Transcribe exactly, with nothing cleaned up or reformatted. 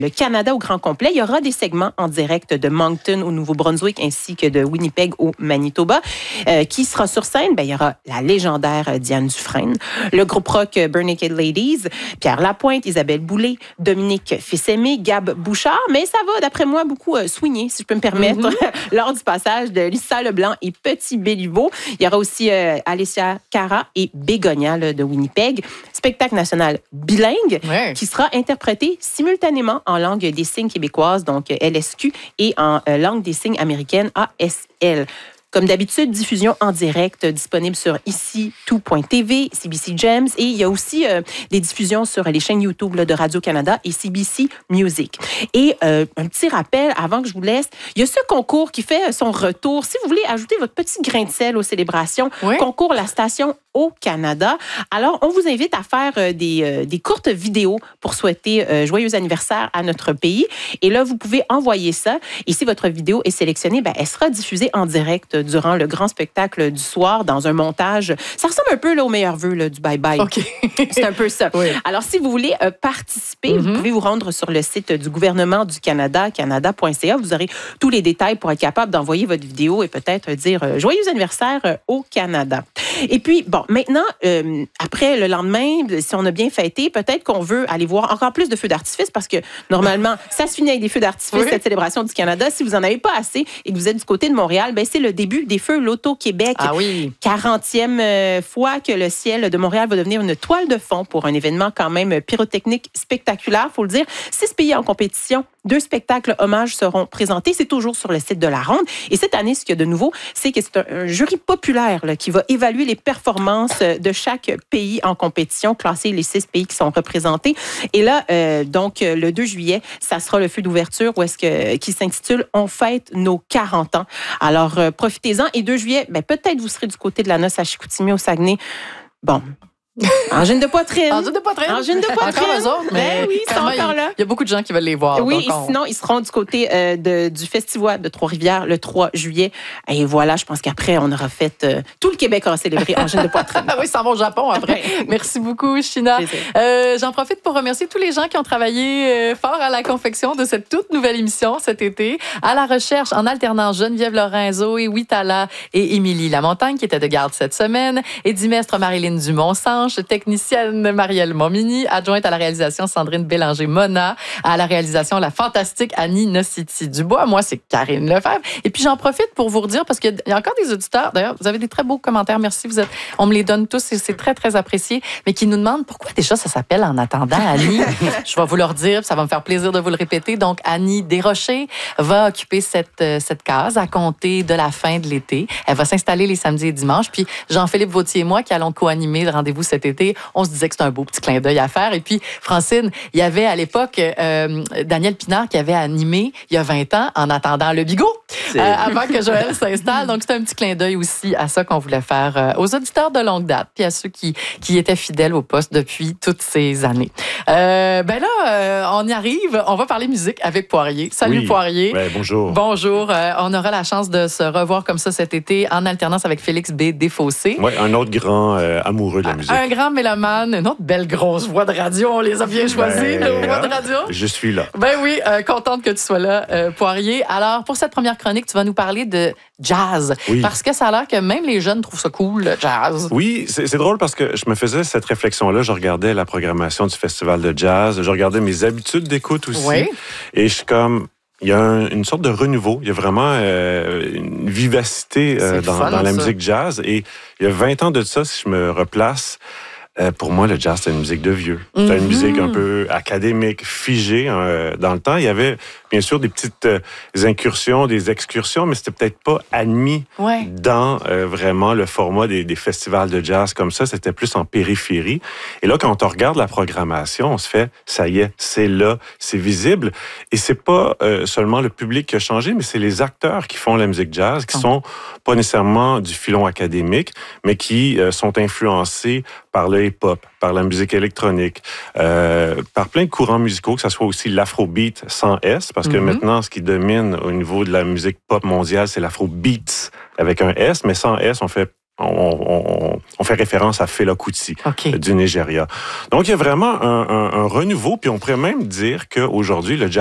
le Canada au grand complet. Il y aura des segments en direct de Moncton au Nouveau-Brunswick ainsi que de Winnipeg au Manitoba. Euh, qui sera sur scène? Ben, il y aura la légendaire Diane Dufresne, le groupe rock Bare Naked Ladies, Pierre Lapointe, Isabelle Boulay, Dominique Fils-Aimé, Gab Bouchard. Mais ça va, d'après moi, beaucoup euh, swinguer, si je peux me permettre, mm-hmm. lors du passage de Lisa Leblanc et Petit Béliveau. Il y aura aussi euh, Alicia Cara et Bégonia là, de Winnipeg. Spectacle national bilingue ouais. qui sera interprété simultanément en langue des signes québécoise, donc L S Q, et en euh, langue des signes américaine, A S L. Comme d'habitude, diffusion en direct disponible sur ici tout point t v, C B C Gems, et il y a aussi euh, des diffusions sur les chaînes YouTube là, de Radio-Canada et C B C Music. Et euh, un petit rappel, avant que je vous laisse, il y a ce concours qui fait son retour. Si vous voulez ajouter votre petit grain de sel aux célébrations, oui. concours La Station au Canada. Alors, on vous invite à faire euh, des, euh, des courtes vidéos pour souhaiter euh, joyeux anniversaire à notre pays. Et là, vous pouvez envoyer ça. Et si votre vidéo est sélectionnée, ben, elle sera diffusée en direct durant le grand spectacle du soir dans un montage. Ça ressemble un peu là, aux meilleurs vœux là, du bye-bye. Okay. C'est un peu ça. Oui. Alors, si vous voulez euh, participer, mm-hmm. vous pouvez vous rendre sur le site du gouvernement du Canada, canada point c a. Vous aurez tous les détails pour être capable d'envoyer votre vidéo et peut-être dire euh, joyeux anniversaire euh, au Canada. Et puis, bon, maintenant, euh, après le lendemain, si on a bien fêté, peut-être qu'on veut aller voir encore plus de feux d'artifice parce que normalement, ça se finit avec des feux d'artifice, oui. cette célébration du Canada. Si vous n'en avez pas assez et que vous êtes du côté de Montréal, ben c'est le début des feux Loto-Québec. Ah oui. quarantième fois que le ciel de Montréal va devenir une toile de fond pour un événement quand même pyrotechnique spectaculaire, il faut le dire. Six pays en compétition, deux spectacles hommages seront présentés. C'est toujours sur le site de la Ronde. Et cette année, ce qu'il y a de nouveau, c'est que c'est un, un jury populaire là, qui va évaluer les performances de chaque pays en compétition, classer les six pays qui sont représentés. Et là, euh, donc, le deux juillet, ça sera le feu d'ouverture où est-ce que, qui s'intitule « On fête nos quarante ans ». Alors, euh, profitez-en. Et deux juillet, ben, peut-être vous serez du côté de la noce à Chicoutimi, au Saguenay. Bon... Angine de poitrine. Angine de poitrine. Angine de poitrine. Encore eux autres, mais ben oui, ils sont encore là. Il y a beaucoup de gens qui veulent les voir. Oui, et on... sinon, ils seront du côté euh, de, du Festival de Trois-Rivières le trois juillet. Et voilà, je pense qu'après, on aura fait... Euh, tout le Québec aura célébré Angine de poitrine. Oui, ça va au Japon après. Merci beaucoup, China. Euh, j'en profite pour remercier tous les gens qui ont travaillé euh, fort à la confection de cette toute nouvelle émission cet été. À la recherche, en alternance, Geneviève Lorenzo et Witala et Émilie Lamontagne, qui étaient de garde cette semaine. Et dimestre Marilyn Dumont-Sanche, technicienne Marielle Momini, adjointe à la réalisation Sandrine Bélanger-Mona, à la réalisation la fantastique Annie Nociti-Dubois. Moi, c'est Karine Lefebvre. Et puis, j'en profite pour vous redire, parce qu'il y a encore des auditeurs, d'ailleurs, vous avez des très beaux commentaires, merci, vous êtes, on me les donne tous et c'est très, très apprécié, mais qui nous demandent pourquoi déjà ça s'appelle En attendant Annie. Je vais vous leur dire, ça va me faire plaisir de vous le répéter. Donc, Annie Desrochers va occuper cette, cette case à compter de la fin de l'été. Elle va s'installer les samedis et dimanches. Puis, Jean-Philippe Vautier et moi, qui allons co-animer le rendez-vous cet été, on se disait que c'était un beau petit clin d'œil à faire. Et puis, Francine, il y avait à l'époque euh, Daniel Pinard qui avait animé il y a vingt ans En attendant le bigot, euh, avant que Joël s'installe. Donc, c'est un petit clin d'œil aussi à ça qu'on voulait faire euh, aux auditeurs de longue date puis à ceux qui, qui étaient fidèles au poste depuis toutes ces années. Euh, ben là, euh, on y arrive. On va parler musique avec Poirier. Salut oui. Poirier. Ouais, bonjour. Bonjour. Euh, on aura la chance de se revoir comme ça cet été en alternance avec Félix B. Desfossés. Oui, un autre grand euh, amoureux de la musique. Un grand mélomane, une autre belle grosse voix de radio. On les a bien choisis, ben, nos voix de radio. Je suis là. Ben oui, euh, contente que tu sois là, euh, Poirier. Alors, pour cette première chronique, tu vas nous parler de jazz. Oui. Parce que ça a l'air que même les jeunes trouvent ça cool, le jazz. Oui, c'est, c'est drôle parce que je me faisais cette réflexion-là. Je regardais la programmation du festival de jazz. Je regardais mes habitudes d'écoute aussi. Oui. Et je suis comme... Il y a un, une sorte de renouveau. Il y a vraiment euh, une vivacité euh, dans, fun, dans la ça. musique jazz. Et il y a vingt ans de ça, si je me replace... Euh, pour moi, le jazz, c'est une musique de vieux. C'est mm-hmm. une musique un peu académique, figée euh, dans le temps. Il y avait, bien sûr, des petites euh, incursions, des excursions, mais c'était peut-être pas admis ouais. dans euh, vraiment le format des, des festivals de jazz comme ça. C'était plus en périphérie. Et là, quand on regarde la programmation, on se fait, ça y est, c'est là, c'est visible. Et c'est pas euh, seulement le public qui a changé, mais c'est les acteurs qui font la musique jazz, qui oh. sont pas nécessairement du filon académique, mais qui euh, sont influencés par le hip-hop, par la musique électronique, euh, par plein de courants musicaux, que ce soit aussi l'afrobeat sans S, parce que mm-hmm. maintenant, ce qui domine au niveau de la musique pop mondiale, c'est l'afrobeat avec un S, mais sans S, on fait On, on, on fait référence à Fela Kuti okay. du Nigeria. Donc, il y a vraiment un, un, un renouveau, puis on pourrait même dire qu'aujourd'hui, le jazz